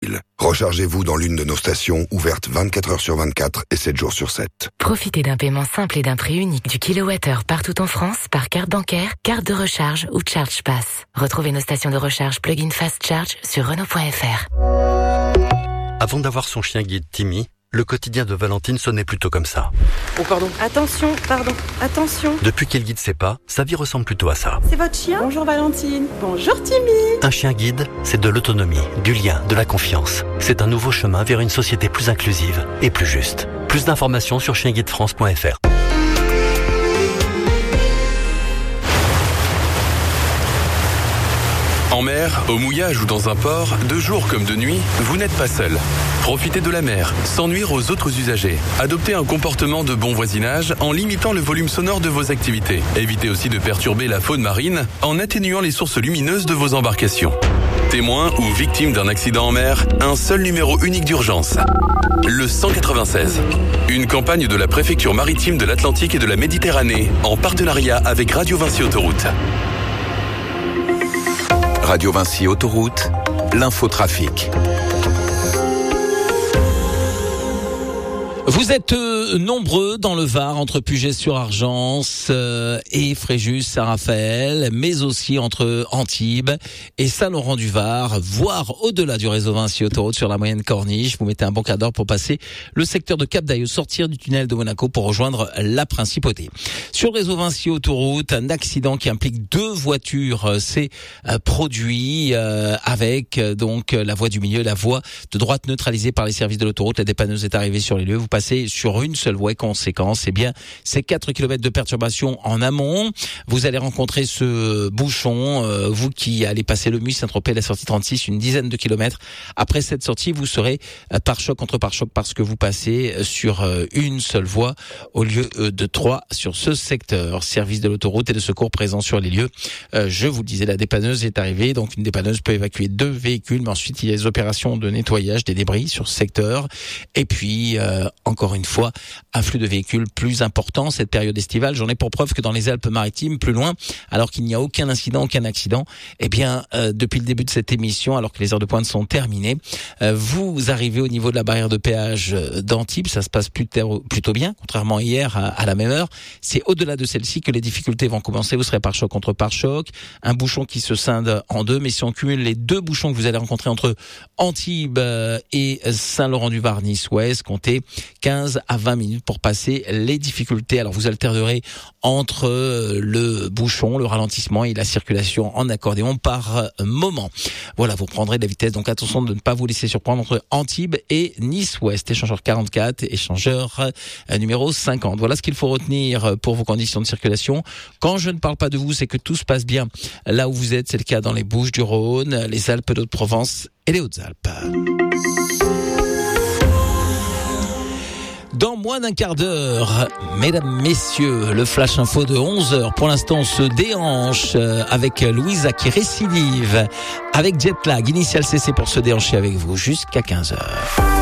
ville. Rechargez-vous dans l'une de nos stations ouvertes 24 heures sur 24 et 7 jours sur 7. Profitez d'un paiement simple et d'un prix unique du kilowattheure partout en France par carte bancaire, carte de recharge ou ChargePass. Retrouvez nos stations de recharge plug-in Fast Charge sur Renault.fr. Avant d'avoir son chien guide Timmy, le quotidien de Valentine sonnait plutôt comme ça. Oh pardon. Attention. Depuis qu'elle guide ses pas, sa vie ressemble plutôt à ça. C'est votre chien ? Bonjour Valentine. Bonjour Timmy. Un chien guide, c'est de l'autonomie, du lien, de la confiance. C'est un nouveau chemin vers une société plus inclusive et plus juste. Plus d'informations sur chienguidefrance.fr. En mer, au mouillage ou dans un port, de jour comme de nuit, vous n'êtes pas seul. Profitez de la mer, sans nuire aux autres usagers. Adoptez un comportement de bon voisinage en limitant le volume sonore de vos activités. Évitez aussi de perturber la faune marine en atténuant les sources lumineuses de vos embarcations. Témoin ou victime d'un accident en mer, un seul numéro unique d'urgence. Le 196. Une campagne de la préfecture maritime de l'Atlantique et de la Méditerranée, en partenariat avec Radio Vinci Autoroute. Radio Vinci Autoroute, l'infotrafic. Vous êtes nombreux dans le Var, entre Puget-sur-Argence et Fréjus-Saint-Raphaël, mais aussi entre Antibes et Saint-Laurent-du-Var, voire au-delà du réseau Vinci Autoroute sur la moyenne Corniche. Vous mettez un bon quart d'heure pour passer le secteur de Cap-d'Aille, sortir du tunnel de Monaco pour rejoindre la Principauté. Sur le réseau Vinci Autoroute, un accident qui implique 2 voitures s'est produit avec donc la voie du milieu, la voie de droite neutralisée par les services de l'autoroute. La dépanneuse est arrivée sur les lieux. Vous passez sur une seule voie. Conséquence, eh bien, c'est 4 km de perturbation en amont. Vous allez rencontrer ce bouchon, vous qui allez passer le Muy-Saint-Tropez, la sortie 36, une dizaine de kilomètres. Après cette sortie, vous serez pare-choc contre pare-choc parce que vous passez sur une seule voie au lieu de 3 sur ce secteur. Service de l'autoroute et de secours présents sur les lieux. Je vous le disais, la dépanneuse est arrivée. Donc, une dépanneuse peut évacuer 2 véhicules, mais ensuite, il y a les opérations de nettoyage des débris sur ce secteur. Et puis, encore une fois, un flux de véhicules plus important cette période estivale. J'en ai pour preuve que dans les Alpes-Maritimes, plus loin, alors qu'il n'y a aucun incident, aucun accident, eh bien, depuis le début de cette émission, alors que les heures de pointe sont terminées, vous arrivez au niveau de la barrière de péage d'Antibes, ça se passe plutôt bien, contrairement à hier à la même heure. C'est au-delà de celle-ci que les difficultés vont commencer. Vous serez pare-choc contre pare-choc, un bouchon qui se scinde en 2, mais si on cumule les 2 bouchons que vous allez rencontrer entre Antibes et Saint-Laurent-du-Var, Nice-Ouest, comptez 15 à 20 minutes pour passer les difficultés. Alors vous alternerez entre le bouchon, le ralentissement et la circulation en accordéon par moment. Voilà, vous prendrez de la vitesse, donc attention de ne pas vous laisser surprendre entre Antibes et Nice-Ouest. Échangeur 44, échangeur numéro 50. Voilà ce qu'il faut retenir pour vos conditions de circulation. Quand je ne parle pas de vous, c'est que tout se passe bien là où vous êtes. C'est le cas dans les Bouches-du-Rhône, les Alpes d'Haute-Provence et les Hautes-Alpes. Dans moins d'un quart d'heure, mesdames, messieurs, le flash info de 11h. Pour l'instant, on se déhanche avec Louisa qui récidive avec Jetlag. Initial CC pour se déhancher avec vous jusqu'à 15h.